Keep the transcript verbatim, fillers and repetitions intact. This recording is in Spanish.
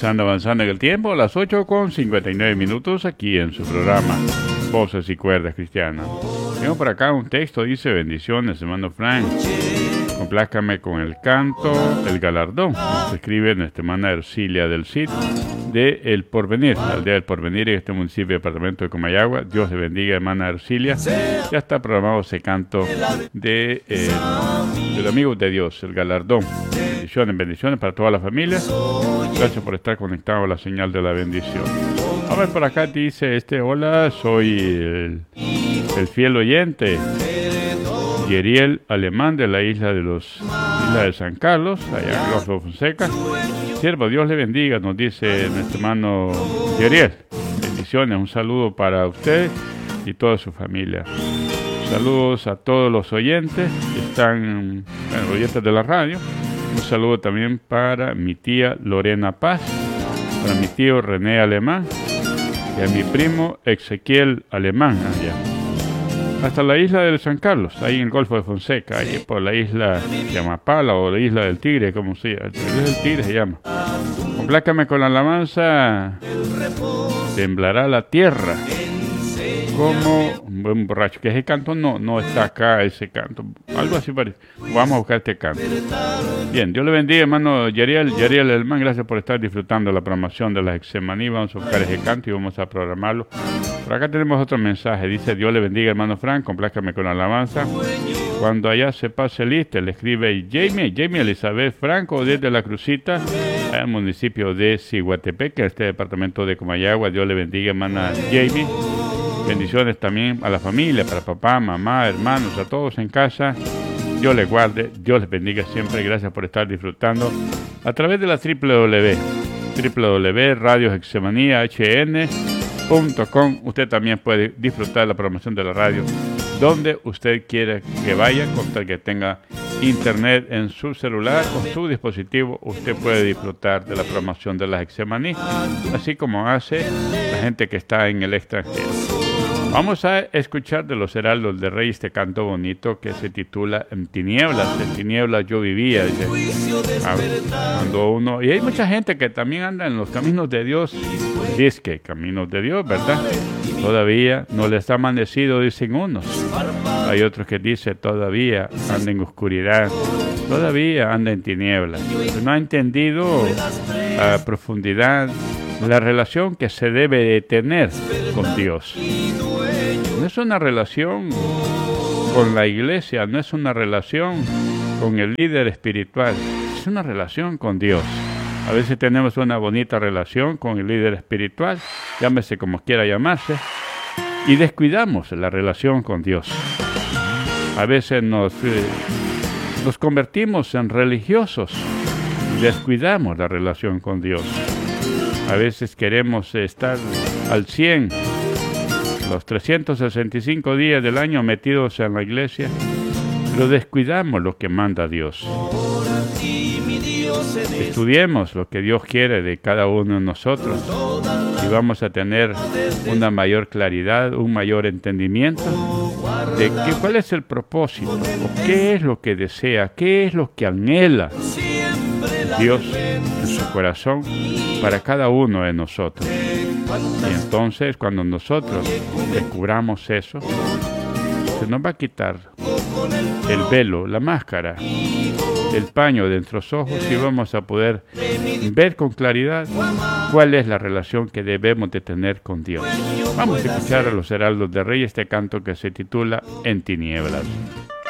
avanzando, avanzando en el tiempo, a las ocho con cincuenta y nueve minutos, aquí en su programa Voces y Cuerdas Cristianas. Tengo por acá un texto, dice: bendiciones, hermano Frank. Complázcame con el canto, el galardón. Se escribe nuestra hermana Ercilia del Cid, de El Porvenir, la aldea del Porvenir, en este municipio, departamento de Comayagua. Dios le bendiga, hermana Ercilia. Ya está programado ese canto de, eh, del amigo de Dios, el galardón. Bendiciones, bendiciones para toda la familia. Gracias por estar conectado a la señal de la bendición. A ver, por acá dice este: hola, soy el, el fiel oyente Yeriel Alemán, de la isla de los isla de San Carlos, allá en Golfo de Fonseca. Siervo, Dios le bendiga, nos dice nuestro hermano Yeriel. Bendiciones, un saludo para usted y toda su familia. Saludos a todos los oyentes que están, bueno, oyentes de la radio. Un saludo también para mi tía Lorena Paz, para mi tío René Alemán y a mi primo Ezequiel Alemán allá. Hasta la isla de San Carlos, ahí en el Golfo de Fonseca, ahí por la isla de Amapala o la isla del Tigre, como se llama. La isla del Tigre se llama. Complácame con la alabanza, temblará la tierra como un buen borracho. Que ese canto no, no está acá, ese canto. Algo así parece. Vamos a buscar este canto. Bien, Dios le bendiga, hermano Yeriel. Yeriel Elman, gracias por estar disfrutando la programación de la Hexemaní. Vamos a buscar ese canto y vamos a programarlo. Por acá tenemos otro mensaje. Dice: Dios le bendiga, hermano Frank. Complázcame con la alabanza. Cuando allá se pase lista, le escribe Jamie, Jamie Elizabeth Franco, desde La Crucita, en el municipio de Ciguatepec, en este departamento de Comayagua. Dios le bendiga, hermana Jamie. Bendiciones también a la familia, para papá, mamá, hermanos, a todos en casa. Dios les guarde, Dios les bendiga siempre. Gracias por estar disfrutando a través de la doble u doble u doble u punto radio hexemanía punto com. Usted también puede disfrutar la programación de la radio donde usted quiera que vaya, con tal que tenga internet en su celular, con su dispositivo. Usted puede disfrutar de la programación de la Hexemaní, así como hace la gente que está en el extranjero. Vamos a escuchar de los Heraldos de Rey este canto bonito que se titula En tinieblas. En tinieblas yo vivía. Dice, cuando uno, y hay mucha gente que también anda en los caminos de Dios. Dice que caminos de Dios, ¿verdad? Todavía no les ha amanecido, dicen unos. Hay otros que dicen todavía anda en oscuridad. Todavía anda en tinieblas. No ha entendido a profundidad la relación que se debe de tener con Dios. No es una relación con la iglesia, no es una relación con el líder espiritual, es una relación con Dios. A veces tenemos una bonita relación con el líder espiritual, llámese como quiera llamarse, y descuidamos la relación con Dios. A veces nos, eh, nos convertimos en religiosos y descuidamos la relación con Dios. A veces queremos estar al cien, los trescientos sesenta y cinco días del año metidos en la iglesia, pero descuidamos lo que manda Dios. Estudiemos lo que Dios quiere de cada uno de nosotros y vamos a tener una mayor claridad, un mayor entendimiento de que, cuál es el propósito, o qué es lo que desea, qué es lo que anhela Dios en su corazón para cada uno de nosotros. Y entonces, cuando nosotros descubramos eso, se nos va a quitar el velo, la máscara, el paño de nuestros ojos y vamos a poder ver con claridad cuál es la relación que debemos de tener con Dios. Vamos a escuchar a los Heraldos de Rey este canto que se titula En tinieblas.